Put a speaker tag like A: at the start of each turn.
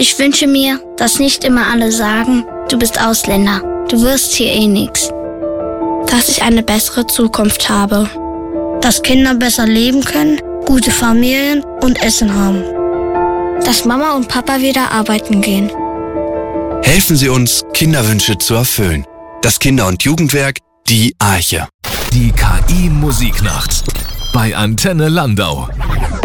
A: Ich wünsche mir, dass nicht immer alle sagen, du bist Ausländer, du wirst hier eh nix.
B: Dass ich eine bessere Zukunft habe.
A: Dass Kinder besser leben können, gute Familien und Essen haben. Dass Mama und Papa wieder arbeiten gehen.
C: Helfen Sie uns, Kinderwünsche zu erfüllen. Das Kinder- und Jugendwerk, die Arche.
D: Die KI Musiknacht bei Antenne Landau.